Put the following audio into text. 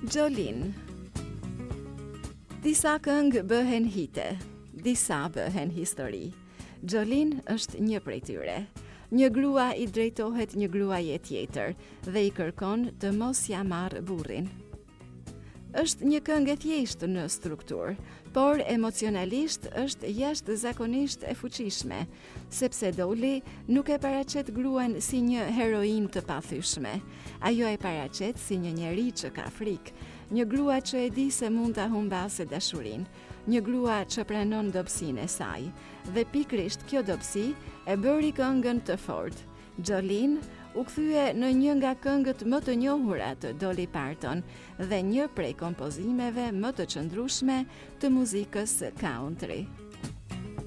Jolene. Disa këngë bëhen hite, disa bëhen histori. Jolene është një prej tyre. Një grua i drejtohet një gruaje tjetër dhe i kërkon të mos ja marrë burrin. Është një këngë e thjeshtë në strukturë, por emocionalisht është jashtëzakonisht e fuqishme, sepse Dolly nuk e paraqet gruan si një heroin të pathyeshme. Ajo e paraqet si një njeri që ka frikë, një grua që e di se mund ta humbasë dashurinë, një grua që pranon dobësinë e saj, dhe pikërisht kjo dobësi e bëri këngën të fortë. Jolene u kthye në një nga këngët më të njohura të Dolly Parton dhe një prej kompozimeve më të qëndrueshme të muzikës country.